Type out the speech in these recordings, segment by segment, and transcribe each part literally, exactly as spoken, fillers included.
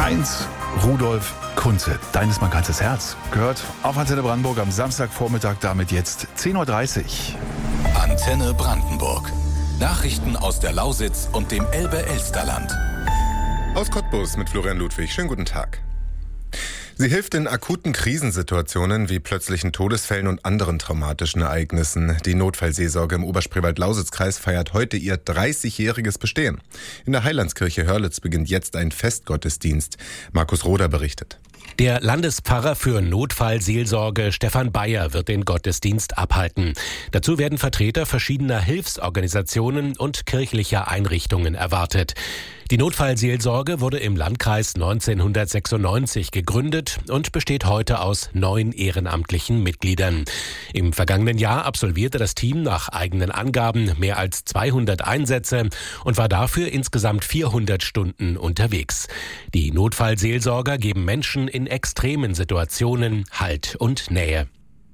Heinz Rudolf Kunze, deines mein ganzes Herz, gehört auf Antenne Brandenburg am Samstagvormittag, damit jetzt zehn Uhr dreißig. Antenne Brandenburg. Nachrichten aus der Lausitz und dem Elbe-Elsterland. Aus Cottbus mit Florian Ludwig. Schönen guten Tag. Sie hilft in akuten Krisensituationen wie plötzlichen Todesfällen und anderen traumatischen Ereignissen. Die Notfallseelsorge im Oberspreewald-Lausitz-Kreis feiert heute ihr dreißigjähriges Bestehen. In der Heilandskirche Hörlitz beginnt jetzt ein Festgottesdienst. Markus Roder berichtet. Der Landespfarrer für Notfallseelsorge Stefan Bayer wird den Gottesdienst abhalten. Dazu werden Vertreter verschiedener Hilfsorganisationen und kirchlicher Einrichtungen erwartet. Die Notfallseelsorge wurde im Landkreis neunzehnhundertsechsundneunzig gegründet und besteht heute aus neun ehrenamtlichen Mitgliedern. Im vergangenen Jahr absolvierte das Team nach eigenen Angaben mehr als zweihundert Einsätze und war dafür insgesamt vierhundert Stunden unterwegs. Die Notfallseelsorger geben Menschen in extremen Situationen Halt und Nähe.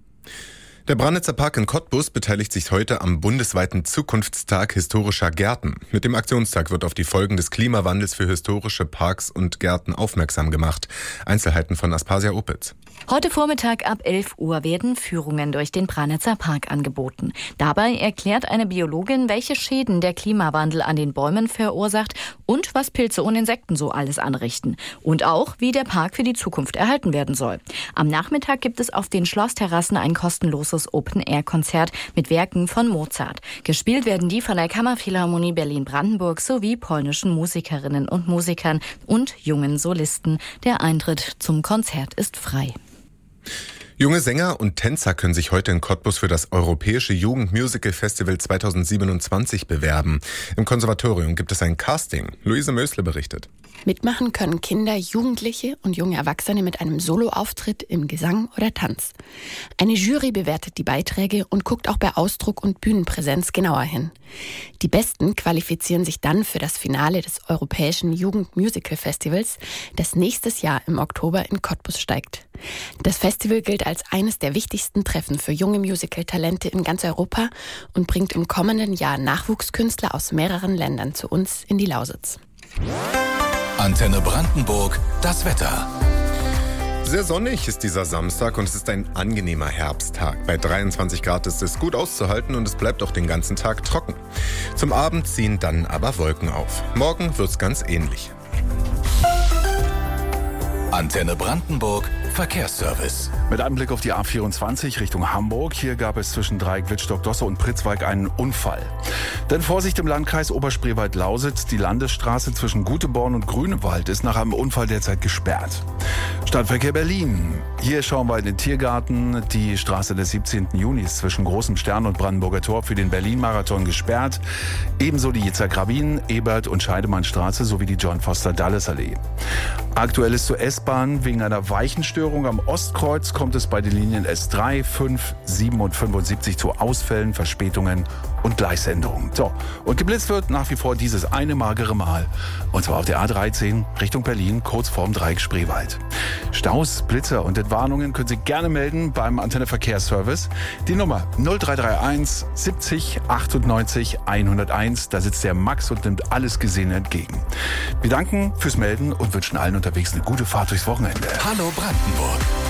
Der Brandnitzer Park in Cottbus beteiligt sich heute am bundesweiten Zukunftstag historischer Gärten. Mit dem Aktionstag wird auf die Folgen des Klimawandels für historische Parks und Gärten aufmerksam gemacht. Einzelheiten von Aspasia Opitz. Heute Vormittag ab elf Uhr werden Führungen durch den Brandnitzer Park angeboten. Dabei erklärt eine Biologin, welche Schäden der Klimawandel an den Bäumen verursacht und was Pilze und Insekten so alles anrichten. Und auch, wie der Park für die Zukunft erhalten werden soll. Am Nachmittag gibt es auf den Schlossterrassen ein kostenloses Open-Air-Konzert mit Werken von Mozart. Gespielt werden die von der Kammerphilharmonie Berlin-Brandenburg sowie polnischen Musikerinnen und Musikern und jungen Solisten. Der Eintritt zum Konzert ist frei. Junge Sänger und Tänzer können sich heute in Cottbus für das Europäische Jugendmusical-Festival zweitausendsiebenundzwanzig bewerben. Im Konservatorium gibt es ein Casting. Luise Mösle berichtet. Mitmachen können Kinder, Jugendliche und junge Erwachsene mit einem Soloauftritt im Gesang oder Tanz. Eine Jury bewertet die Beiträge und guckt auch bei Ausdruck und Bühnenpräsenz genauer hin. Die Besten qualifizieren sich dann für das Finale des Europäischen Jugendmusical-Festivals, das nächstes Jahr im Oktober in Cottbus steigt. Das Festival gilt als eines der wichtigsten Treffen für junge Musical-Talente in ganz Europa und bringt im kommenden Jahr Nachwuchskünstler aus mehreren Ländern zu uns in die Lausitz. Antenne Brandenburg, das Wetter. Sehr sonnig ist dieser Samstag und es ist ein angenehmer Herbsttag. Bei dreiundzwanzig Grad ist es gut auszuhalten und es bleibt auch den ganzen Tag trocken. Zum Abend ziehen dann aber Wolken auf. Morgen wird's ganz ähnlich. Antenne Brandenburg, Verkehrsservice. Mit einem Blick auf die A vierundzwanzig Richtung Hamburg. Hier gab es zwischen Dreieck Wittstock-Dosse und Pritzwalk einen Unfall. Denn Vorsicht im Landkreis Oberspreewald-Lausitz. Die Landesstraße zwischen Guteborn und Grünewald ist nach einem Unfall derzeit gesperrt. Stadtverkehr Berlin. Hier schauen wir in den Tiergarten. Die Straße des siebzehnten Juni ist zwischen Großem Stern und Brandenburger Tor für den Berlin-Marathon gesperrt. Ebenso die Yitzhak-Rabin, Ebert- und Scheidemannstraße sowie die John-Foster-Dulles-Allee. Aktuell ist zur S-Bahn wegen einer Weichenstörung am Ostkreuz kommt es bei den Linien S drei, fünf, sieben und fünfundsiebzig zu Ausfällen, Verspätungen und Gleisänderungen. So, und geblitzt wird nach wie vor dieses eine magere Mal. Und zwar auf der A dreizehn Richtung Berlin, kurz vorm Dreieck Spreewald. Staus, Blitzer und Entwarnungen können Sie gerne melden beim Antenne Verkehrsservice. Die Nummer null drei drei eins siebzig achtundneunzig hunderteins. Da sitzt der Max und nimmt alles Gesehene entgegen. Wir danken fürs Melden und wünschen allen unterwegs eine gute Fahrt durchs Wochenende. Hallo Brandenburg.